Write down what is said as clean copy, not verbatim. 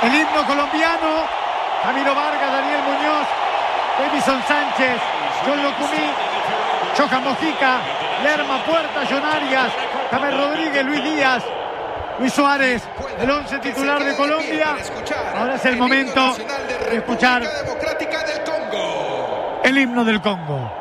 El himno colombiano. Camilo Vargas, Daniel Muñoz, Edison Sánchez, John Locumí, Choca Mojica, Lerma Puerta, John Arias, James Rodríguez, Luis Díaz, Luis Suárez, el 11 titular de Colombia. Ahora es el momento de escuchar el himno del Congo.